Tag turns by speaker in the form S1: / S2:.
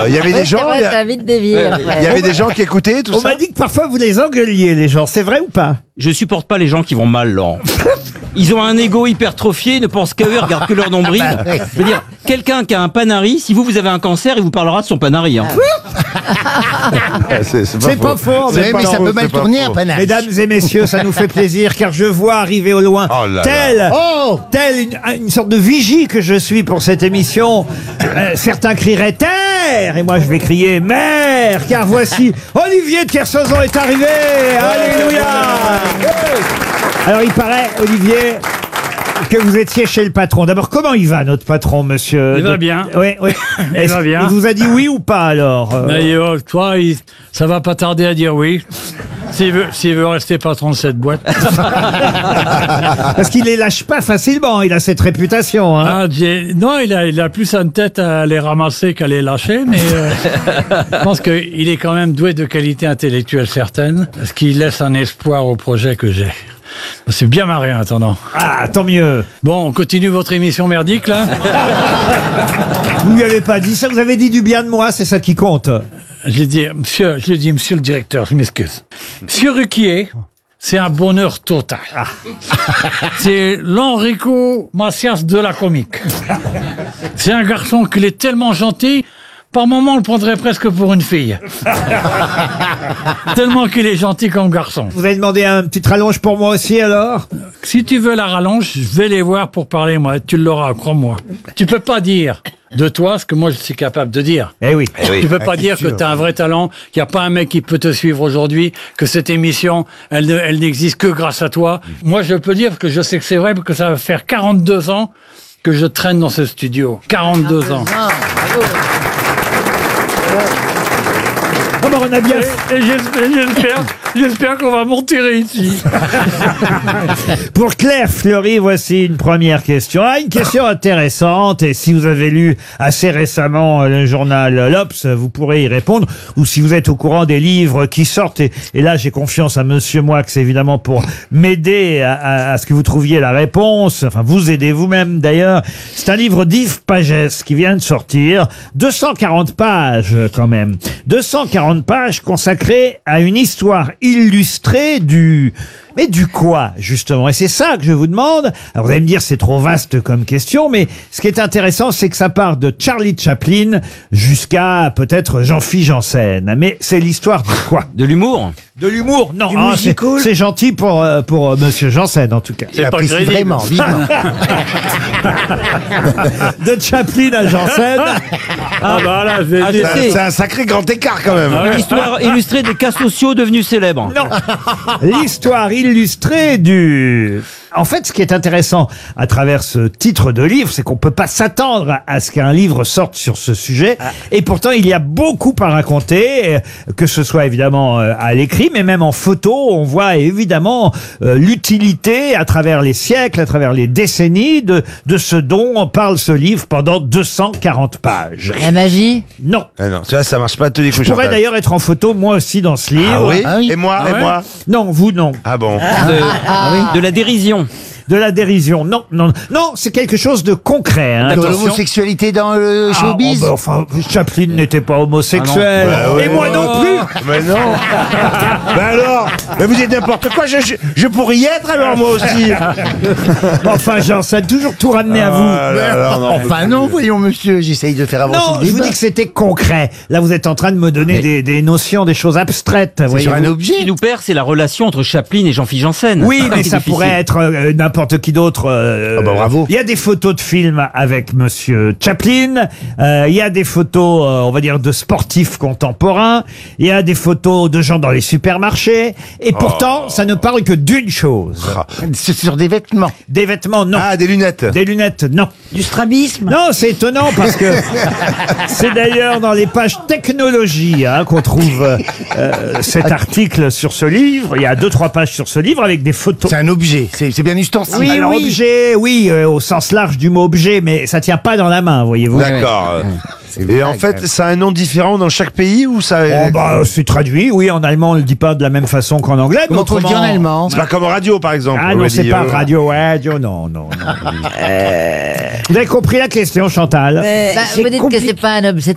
S1: il y avait des gens, il y avait des gens qui écoutaient tout
S2: On
S1: ça.
S2: m'a dit que parfois vous les engueuliez, les gens. C'est vrai ou pas?
S3: Je supporte pas les gens qui vont mal, Laurent. Ils ont un ego hypertrophié, ne pensent qu'à eux, regardent que leur nombril. Je veux dire, quelqu'un qui a un panari, si vous avez un cancer, il vous parlera de son panari. Hein.
S2: C'est pas faux.
S1: C'est pas
S4: mais ça
S1: faux,
S4: peut mal
S1: c'est pas
S4: tourner
S1: faux.
S4: un panache.
S2: Mesdames et messieurs, ça nous fait plaisir car je vois arriver au loin,
S1: Oh là
S2: telle une sorte de vigie que je suis pour cette émission. Certains crieraient terre et moi je vais crier mère car voici Olivier de Kersauzon est arrivé. Alléluia. Alors il paraît, Olivier, que vous étiez chez le patron. D'abord, comment il va, notre patron, monsieur?
S5: Il va bien.
S2: Oui, oui.
S5: Il va bien.
S2: Il vous a dit oui ou pas, alors?
S5: Mais ça va pas tarder à dire oui. S'il veut rester patron de cette boîte.
S2: Parce qu'il les lâche pas facilement, il a cette réputation. Hein.
S5: Non, il a plus une tête à les ramasser qu'à les lâcher, mais je pense qu'il est quand même doué de qualité intellectuelle certaine, ce qui laisse un espoir au projet que j'ai. C'est bien marré en attendant.
S2: Ah, tant mieux.
S5: Bon, on continue votre émission merdique, là.
S2: Vous lui avez pas dit ça, vous avez dit du bien de moi, c'est ça qui compte.
S5: Je l'ai dit, monsieur le directeur, je m'excuse. Monsieur Ruquier, c'est un bonheur total. C'est l'Enrico Macias de la comique. C'est un garçon qui est tellement gentil, par moments, on le prendrait presque pour une fille. Tellement qu'il est gentil comme garçon.
S2: Vous avez demandé un petit rallonge pour moi aussi, alors?
S5: Si tu veux la rallonge, je vais les voir pour parler, moi. Tu l'auras, crois-moi. Tu peux pas dire de toi ce que moi je suis capable de dire.
S2: Eh oui.
S5: Tu peux pas dire que tu as un vrai talent, qu'il n'y a pas un mec qui peut te suivre aujourd'hui, que cette émission, elle n'existe que grâce à toi. Moi, je peux dire que je sais que c'est vrai, parce que ça va faire 42 ans que je traîne dans ce studio. 42 ans.
S2: Oh, bah, on a bien...
S5: Et j'espère qu'on va monter ici.
S2: Pour Claire Fleury, voici une première question. Ah, une question intéressante, et si vous avez lu assez récemment le journal L'Obs, vous pourrez y répondre, ou si vous êtes au courant des livres qui sortent, et là j'ai confiance à Monsieur Moix, évidemment, pour m'aider à ce que vous trouviez la réponse, enfin vous aidez vous-même d'ailleurs. C'est un livre d'Yves Pagès qui vient de sortir, 240 pages quand même, 240 pages consacrées à une histoire illustrée mais du quoi, justement? Et c'est ça que je vous demande. Alors, vous allez me dire, c'est trop vaste comme question, mais ce qui est intéressant, c'est que ça part de Charlie Chaplin jusqu'à peut-être Jean-Philippe Janssen. Mais c'est l'histoire de quoi?
S3: De l'humour?
S2: De l'humour? Non, c'est gentil pour Monsieur Janssen, en tout cas.
S5: C'est pas crédible.
S4: Vraiment, vivement.
S2: De Chaplin à Janssen.
S5: Ah bah là, je vais dire.
S1: C'est un sacré grand écart quand même.
S3: L'histoire illustrée des cas sociaux devenus célèbres.
S2: Non, l'histoire illustrée du... En fait, ce qui est intéressant à travers ce titre de livre, c'est qu'on peut pas s'attendre à ce qu'un livre sorte sur ce sujet. Et pourtant, il y a beaucoup à raconter, que ce soit évidemment à l'écrit, mais même en photo. On voit évidemment l'utilité à travers les siècles, à travers les décennies de ce dont parle ce livre pendant 240 pages.
S6: La magie?
S2: Non.
S1: Ah non, tu vois, ça marche pas à tous les coups.
S2: Je pourrais d'ailleurs être en photo, moi aussi, dans ce livre.
S1: Ah oui,
S4: Ah oui.
S1: Et moi,
S5: Ah ouais.
S1: et moi.
S2: Non, vous, non.
S1: Ah bon.
S3: De la dérision.
S2: De la dérision. Non, non, non, c'est quelque chose de concret. Hein.
S4: De
S2: Attention.
S4: l'homosexualité dans le
S2: Ah,
S4: showbiz.
S2: oh, bah, enfin, Chaplin n'était pas homosexuel.
S1: Ah non. Bah,
S2: Et
S1: ouais.
S2: moi non plus.
S1: Mais non. Ben alors, mais vous êtes n'importe quoi. Je pourrais y être alors moi aussi.
S2: Enfin, Janssen, toujours tout ramené à vous.
S1: Ah là là, non.
S4: Enfin non, voyons monsieur, j'essaye de faire avancer
S2: Non,
S4: le
S2: je vous
S4: débat.
S2: dis que c'était concret. Là, vous êtes en train de me donner des notions, des choses abstraites.
S4: C'est sur
S2: voyez-vous.
S4: un objet.
S3: Ce qui nous perd, c'est la relation entre Chaplin et Jean-Philippe Janssen.
S2: Oui, mais
S3: C'est
S2: ça
S3: difficile.
S2: pourrait être n'importe qui d'autre.
S1: Ah bah bravo.
S2: Il y a des photos de films avec Monsieur Chaplin. Il y a des photos, on va dire, de sportifs contemporains. Il y a des photos de gens dans les supermarchés. Et pourtant, ça ne parle que d'une chose.
S4: C'est sur des vêtements.
S2: Des vêtements, non.
S1: Ah, des lunettes.
S2: Des lunettes, non.
S6: Du strabisme?
S2: Non, c'est étonnant parce que c'est d'ailleurs dans les pages technologie qu'on trouve cet article sur ce livre. Il y a 2-3 pages sur ce livre avec des photos.
S4: C'est un objet, c'est bien ustensile.
S2: Oui, alors objet, oui, au sens large du mot objet, mais ça tient pas dans la main, voyez-vous.
S1: D'accord. Et en fait, ça a un nom différent dans chaque pays ou ça?
S2: Oh, bah, c'est traduit, oui, en allemand on le dit pas de la même façon qu'en anglais. mais
S4: Comment on le dit en
S2: autrement-
S4: allemand?
S1: C'est pas comme radio par exemple.
S2: Ah
S1: on
S2: non,
S1: va
S2: c'est
S1: dire.
S2: pas radio, non. Vous avez compris la question, Chantal?
S6: Vous dites que c'est pas un objet.